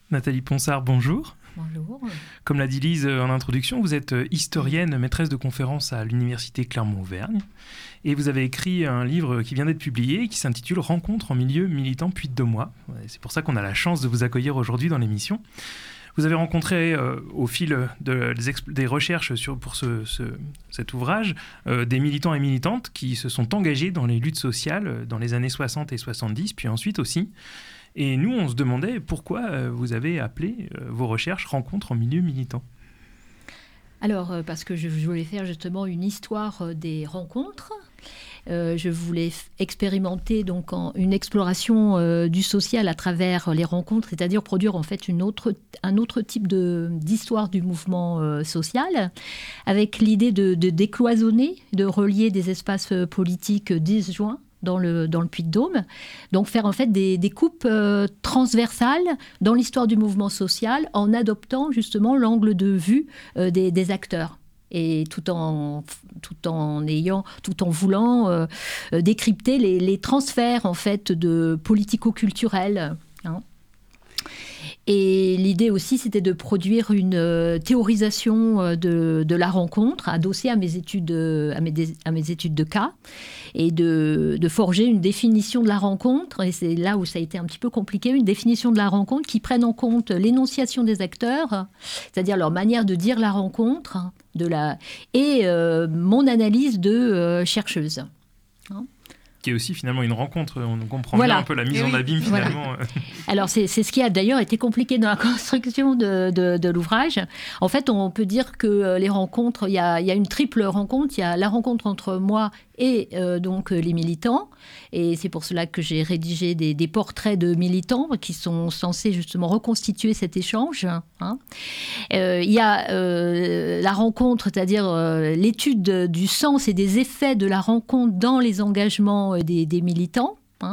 Nathalie Ponsard, bonjour. Bonjour. Comme l'a dit Lise en introduction, vous êtes historienne, maîtresse de conférences à l'Université Clermont-Auvergne. Et vous avez écrit un livre qui vient d'être publié, qui s'intitule « Rencontres en milieu militant Puy-de-Dôme ». C'est pour ça qu'on a la chance de vous accueillir aujourd'hui dans l'émission. Vous avez rencontré au fil des recherches pour cet ouvrage des militants et militantes qui se sont engagés dans les luttes sociales dans les années 60 et 70, puis ensuite aussi. Et nous, on se demandait pourquoi vous avez appelé vos recherches « Rencontres en milieu militant ». Alors, parce que je voulais faire justement une histoire des rencontres. Je voulais expérimenter donc une exploration du social à travers les rencontres, c'est-à-dire produire en fait un autre type d'histoire du mouvement social, avec l'idée de décloisonner, de relier des espaces politiques disjoints dans le Puy-de-Dôme. Donc faire en fait des coupes transversales dans l'histoire du mouvement social en adoptant justement l'angle de vue des acteurs. Et tout en voulant décrypter les transferts en fait de politico-culturels. Et l'idée aussi, c'était de produire une théorisation de la rencontre, adossée à mes études de cas, et de forger une définition de la rencontre. Et c'est là où ça a été un petit peu compliqué, une définition de la rencontre qui prenne en compte l'énonciation des acteurs, c'est-à-dire leur manière de dire la rencontre, et mon analyse de chercheuse. Qui est aussi finalement une rencontre. On comprend bien un peu la mise en abîme finalement. Voilà. Alors c'est ce qui a d'ailleurs été compliqué dans la construction de l'ouvrage. En fait, on peut dire que les rencontres, il y a une triple rencontre. Il y a la rencontre entre moi et donc les militants. Et c'est pour cela que j'ai rédigé des portraits de militants qui sont censés justement reconstituer cet échange. Il y a la rencontre, c'est-à-dire l'étude du sens et des effets de la rencontre dans les engagements des militants.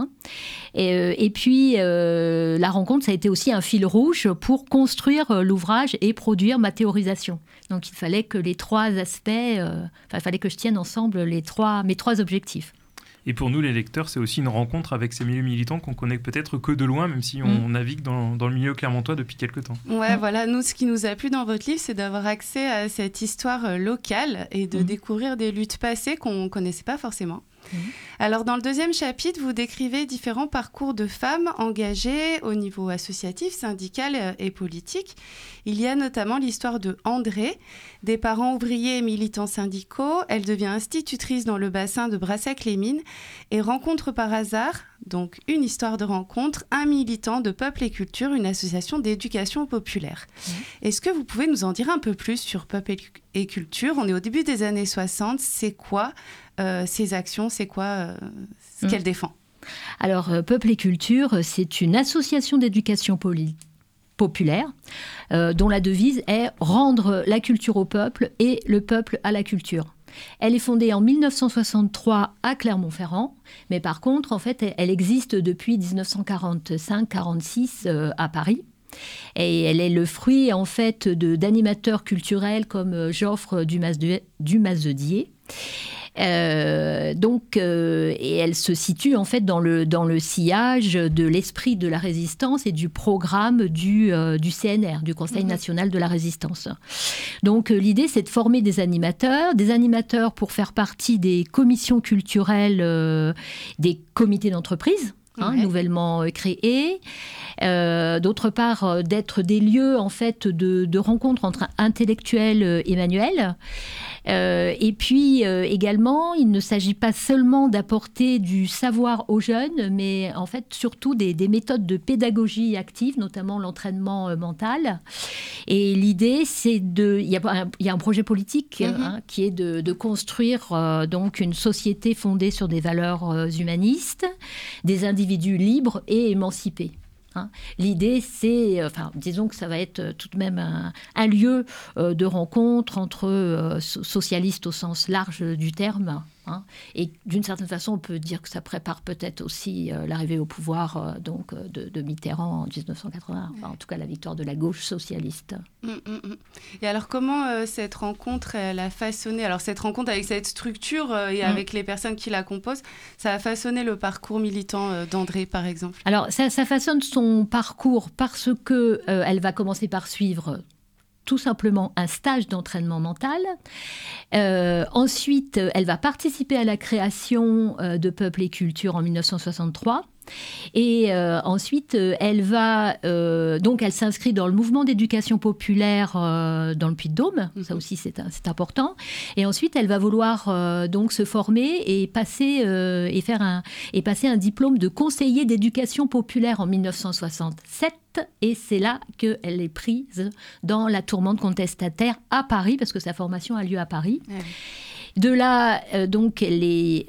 Et puis, la rencontre, ça a été aussi un fil rouge pour construire l'ouvrage et produire ma théorisation. Donc, il fallait que les trois aspects, il fallait que je tienne ensemble mes trois objectifs. Et pour nous, les lecteurs, c'est aussi une rencontre avec ces milieux militants qu'on connaît peut-être que de loin, même si on navigue dans le milieu clermontois depuis quelques temps. Ouais, voilà. Nous, ce qui nous a plu dans votre livre, c'est d'avoir accès à cette histoire locale et de découvrir des luttes passées qu'on ne connaissait pas forcément. Alors, dans le deuxième chapitre, vous décrivez différents parcours de femmes engagées au niveau associatif, syndical et politique. Il y a notamment l'histoire de André, des parents ouvriers et militants syndicaux. Elle devient institutrice dans le bassin de Brassac-les-Mines et rencontre par hasard, donc une histoire de rencontre, un militant de Peuple et Culture, une association d'éducation populaire. Est-ce que vous pouvez nous en dire un peu plus sur Peuple et Culture ? On est au début des années 60. C'est quoi ces actions ? C'est quoi ce qu'elle défend ? Alors, Peuple et Culture, c'est une association d'éducation populaire dont la devise est « Rendre la culture au peuple et le peuple à la culture ». Elle est fondée en 1963 à Clermont-Ferrand, mais par contre, en fait, elle existe depuis 1945-46 à Paris. Et elle est le fruit, en fait, d'animateurs culturels comme Joffre Dumazedier. Et elle se situe en fait dans le sillage de l'esprit de la résistance et du programme du CNR, du Conseil national de la résistance. Donc l'idée, c'est de former des animateurs pour faire partie des commissions culturelles des comités d'entreprise. Nouvellement créés. D'autre part, d'être des lieux en fait de rencontres entre intellectuels et manuels. Et puis également, il ne s'agit pas seulement d'apporter du savoir aux jeunes, mais en fait surtout des méthodes de pédagogie active, notamment l'entraînement mental. Et l'idée, c'est il y a un projet politique qui est de construire donc une société fondée sur des valeurs humanistes, des individus libres et émancipés. L'idée, c'est, disons que ça va être tout de même un lieu de rencontre entre socialistes au sens large du terme Hein. Et d'une certaine façon, on peut dire que ça prépare peut-être aussi l'arrivée au pouvoir de Mitterrand en 1980, enfin, en tout cas la victoire de la gauche socialiste. Et alors comment cette rencontre, elle a façonné, alors cette rencontre avec cette structure et avec les personnes qui la composent, ça a façonné le parcours militant d'Andrée, par exemple? Alors ça façonne son parcours parce que elle va commencer par suivre tout simplement un stage d'entraînement mental. Ensuite, elle va participer à la création de Peuple et Culture en 1963. Et ensuite, elle s'inscrit dans le mouvement d'éducation populaire dans le Puy-de-Dôme. Ça aussi, c'est important. Et ensuite, elle va vouloir donc se former et passer un diplôme de conseiller d'éducation populaire en 1967. Et c'est là qu'elle est prise dans la tourmente contestataire à Paris, parce que sa formation a lieu à Paris. Ouais. De là, donc, elle est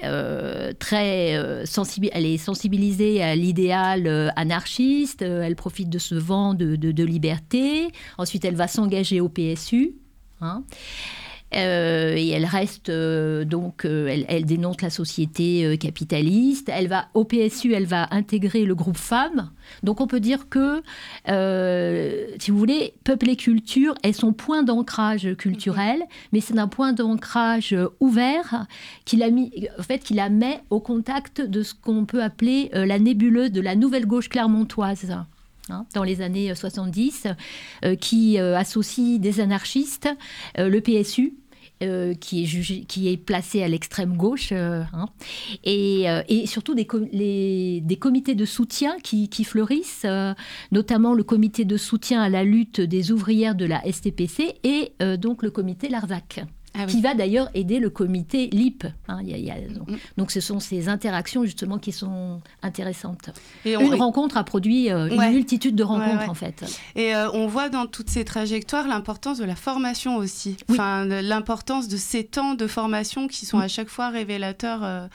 elle est sensibilisée à l'idéal anarchiste. Elle profite de ce vent de liberté. Ensuite, elle va s'engager au PSU. Hein. Et elle reste elle dénonce la société capitaliste. Au PSU, elle va intégrer le groupe Femmes. Donc on peut dire que, si vous voulez, Peuple et Culture est son point d'ancrage culturel, mais c'est un point d'ancrage ouvert qui la met au contact de ce qu'on peut appeler la nébuleuse de la nouvelle gauche clermontoise. Dans les années 70, qui associe des anarchistes, le PSU, qui est placé à l'extrême gauche, et surtout des comités de soutien qui fleurissent, notamment le comité de soutien à la lutte des ouvrières de la STPC et donc le comité Larzac. Qui va d'ailleurs aider le comité LIP. Donc ce sont ces interactions justement qui sont intéressantes. Une rencontre a produit une multitude de rencontres en fait. Et on voit dans toutes ces trajectoires l'importance de la formation aussi. Enfin, l'importance de ces temps de formation qui sont à chaque fois révélateurs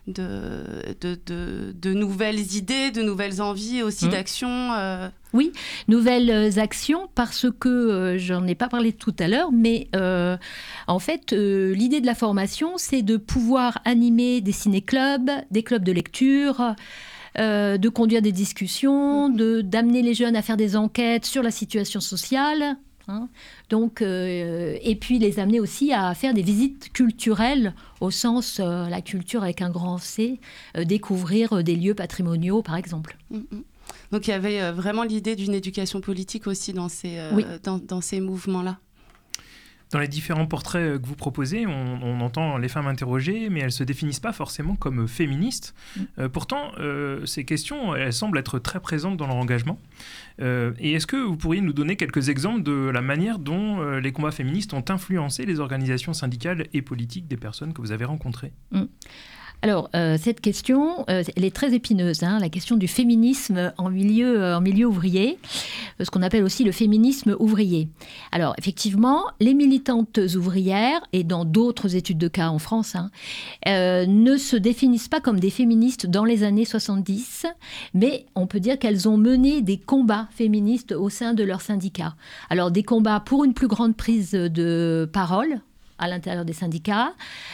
de nouvelles idées, de nouvelles envies aussi d'action. Oui, nouvelles actions, parce que j'en ai pas parlé tout à l'heure, mais en fait, l'idée de la formation, c'est de pouvoir animer des ciné-clubs, des clubs de lecture, de conduire des discussions, d'amener les jeunes à faire des enquêtes sur la situation sociale. Donc, et puis les amener aussi à faire des visites culturelles, au sens la culture avec un grand C, découvrir des lieux patrimoniaux, par exemple. Donc il y avait vraiment l'idée d'une éducation politique aussi dans ces mouvements-là. Dans les différents portraits que vous proposez, on entend les femmes interrogées, mais elles ne se définissent pas forcément comme féministes. Pourtant, ces questions, elles semblent être très présentes dans leur engagement. Et est-ce que vous pourriez nous donner quelques exemples de la manière dont les combats féministes ont influencé les organisations syndicales et politiques des personnes que vous avez rencontrées ? Alors, cette question, elle est très épineuse, la question du féminisme en milieu ouvrier, ce qu'on appelle aussi le féminisme ouvrier. Alors, effectivement, les militantes ouvrières, et dans d'autres études de cas en France, ne se définissent pas comme des féministes dans les années 70, mais on peut dire qu'elles ont mené des combats féministes au sein de leur syndicat. Alors, des combats pour une plus grande prise de parole à l'intérieur des syndicats.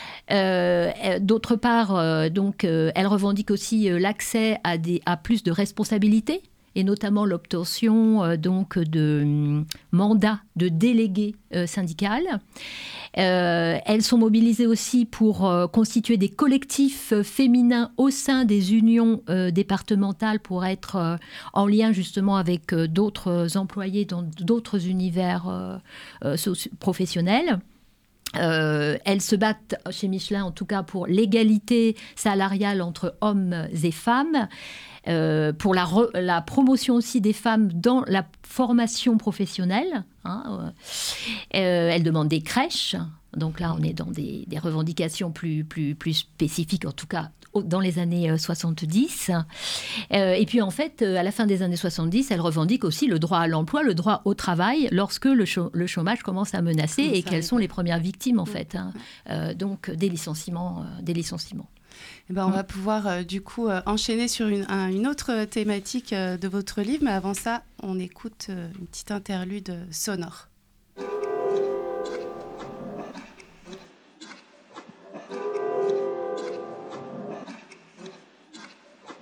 D'autre part, elle revendique aussi l'accès à plus de responsabilités, et notamment l'obtention de mandats de délégués syndicales. Elles sont mobilisées aussi pour constituer des collectifs féminins au sein des unions départementales pour être en lien justement avec d'autres employés dans d'autres univers professionnels. Elles se battent chez Michelin, en tout cas, pour l'égalité salariale entre hommes et femmes, pour la promotion aussi des femmes dans la formation professionnelle. Elles demandent des crèches. Donc là, on est dans des revendications plus spécifiques, en tout cas dans les années 70. Et puis en fait, à la fin des années 70, elle revendique aussi le droit à l'emploi, le droit au travail, lorsque le chômage commence à menacer et qu'elles sont les premières victimes en fait, donc des licenciements. Eh ben, on va pouvoir du coup enchaîner sur une autre thématique de votre livre, mais avant ça, on écoute une petite interlude sonore.